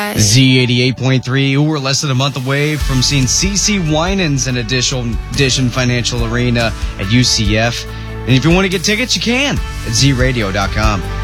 Z88.3, we're less than a month away from seeing CeCe Winans in Edition Financial Arena at UCF. And if you want to get tickets, you can at zradio.com.